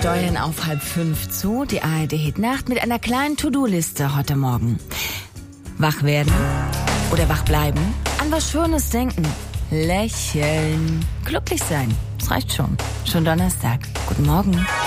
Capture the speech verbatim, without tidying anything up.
steuern auf halb fünf zu. Die A R D Hit Nacht mit einer kleinen To-Do-Liste heute Morgen. Wach werden oder wach bleiben, an was Schönes denken, lächeln, glücklich sein. Das reicht schon. Schon Donnerstag. Guten Morgen.